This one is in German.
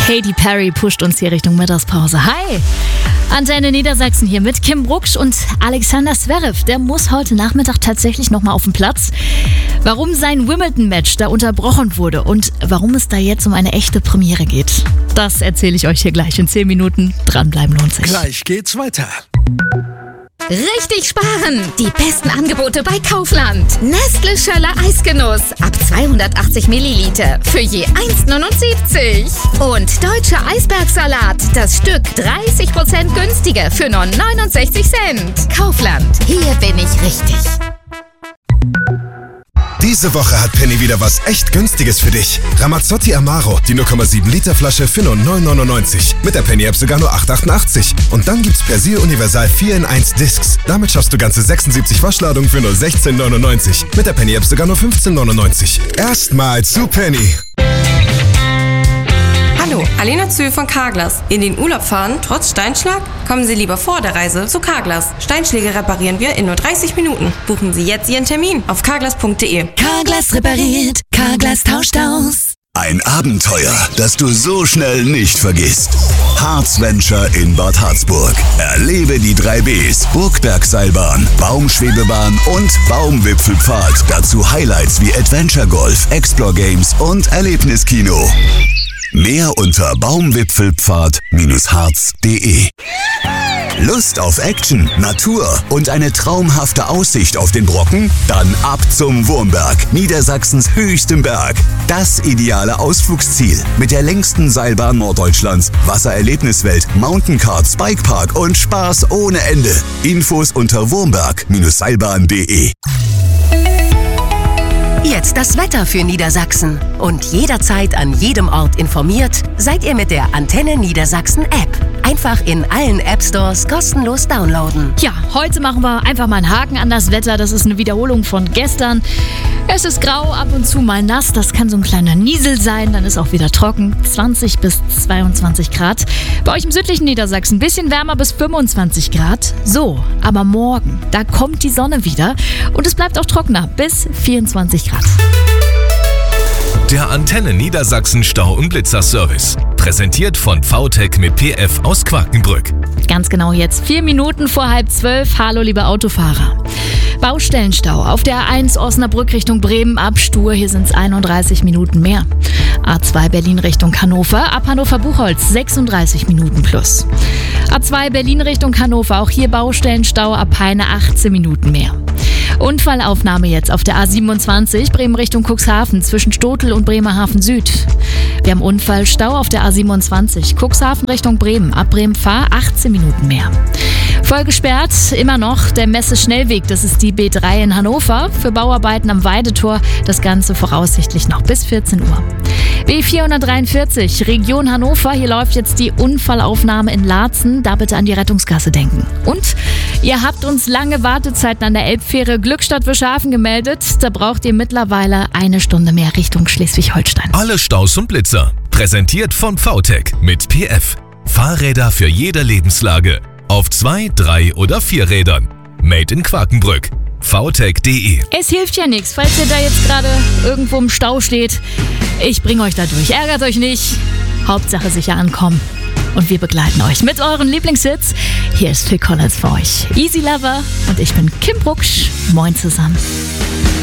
Katy Perry pusht uns hier Richtung Mittagspause. Hi! Antenne Niedersachsen hier mit Kim Brucksch und Alexander Zverev. Der muss heute Nachmittag tatsächlich nochmal auf den Platz. Warum sein Wimbledon-Match da unterbrochen wurde und warum es da jetzt um eine echte Premiere geht, das erzähle ich euch hier gleich in 10 Minuten. Dranbleiben lohnt sich. Gleich geht's weiter. Richtig sparen! Die besten Angebote bei Kaufland. Nestle Schöller Eisgenuss ab 280 Milliliter für je 1,79. Und Deutscher Eisbergsalat, das Stück 30% günstiger für nur 69 Cent. Kaufland, hier bin ich richtig. Diese Woche hat Penny wieder was echt Günstiges für dich. Ramazzotti Amaro, die 0,7 Liter Flasche für nur 9,99. Mit der Penny-App sogar nur 8,88. Und dann gibt's Persil Universal 4 in 1 Discs. Damit schaffst du ganze 76 Waschladungen für nur 16,99. Mit der Penny-App sogar nur 15,99. Erstmal zu Penny. Hallo, Alena Zühl von Carglass. In den Urlaub fahren, trotz Steinschlag? Kommen Sie lieber vor der Reise zu Carglass. Steinschläge reparieren wir in nur 30 Minuten. Buchen Sie jetzt Ihren Termin auf carglass.de. Carglass repariert, Carglass tauscht aus. Ein Abenteuer, das du so schnell nicht vergisst. Harzventure in Bad Harzburg. Erlebe die 3 Bs, Burgbergseilbahn, Baumschwebebahn und Baumwipfelpfad. Dazu Highlights wie Adventure Golf, Explore Games und Erlebniskino. Mehr unter baumwipfelpfad-harz.de. Lust auf Action, Natur und eine traumhafte Aussicht auf den Brocken? Dann ab zum Wurmberg, Niedersachsens höchstem Berg. Das ideale Ausflugsziel mit der längsten Seilbahn Norddeutschlands, Wassererlebniswelt, Mountaincards, Bikepark und Spaß ohne Ende. Infos unter wurmberg-seilbahn.de. Jetzt das Wetter für Niedersachsen. Und jederzeit an jedem Ort informiert, seid ihr mit der Antenne Niedersachsen App. Einfach in allen App-Stores kostenlos downloaden. Ja, heute machen wir einfach mal einen Haken an das Wetter. Das ist eine Wiederholung von gestern. Es ist grau, ab und zu mal nass. Das kann so ein kleiner Niesel sein. Dann ist auch wieder trocken. 20 bis 22 Grad. Bei euch im südlichen Niedersachsen ein bisschen wärmer bis 25 Grad. So, aber morgen, da kommt die Sonne wieder. Und es bleibt auch trockener bis 24 Grad. Der Antenne Niedersachsen Stau- und Blitzerservice. Präsentiert von VTech mit PF aus Quakenbrück. Ganz genau jetzt 4 Minuten vor 11:30. Hallo, liebe Autofahrer. Baustellenstau auf der A1 Osnabrück Richtung Bremen ab Stur. Hier sind es 31 Minuten mehr. A2 Berlin Richtung Hannover. Ab Hannover-Buchholz 36 Minuten plus. A2 Berlin Richtung Hannover. Auch hier Baustellenstau ab Peine 18 Minuten mehr. Unfallaufnahme jetzt auf der A27 Bremen Richtung Cuxhaven zwischen Stotel und Bremerhaven Süd. Wir haben Unfallstau auf der A27 Cuxhaven Richtung Bremen. Ab Bremen-Fahr 18 Minuten mehr. Voll gesperrt immer noch der Messe-Schnellweg. Das ist die B3 in Hannover. Für Bauarbeiten am Weidetor. Das Ganze voraussichtlich noch bis 14 Uhr. B443 Region Hannover. Hier läuft jetzt die Unfallaufnahme in Laatzen. Da bitte an die Rettungsgasse denken. Und ihr habt uns lange Wartezeiten an der Elbfähre Glückstadt-Wischhafen gemeldet. Da braucht ihr mittlerweile 1 Stunde mehr Richtung Schleswig-Holstein. Alle Staus und Blitzer. Präsentiert von VTech mit PF. Fahrräder für jede Lebenslage. Auf 2, 3 oder 4 Rädern. Made in Quakenbrück. VTech.de. Es hilft ja nichts, falls ihr da jetzt gerade irgendwo im Stau steht. Ich bringe euch da durch. Ärgert euch nicht. Hauptsache sicher ankommen. Und wir begleiten euch mit euren Lieblingshits. Hier ist Phil Collins für euch. Easy Lover und ich bin Kim Brucksch. Moin zusammen.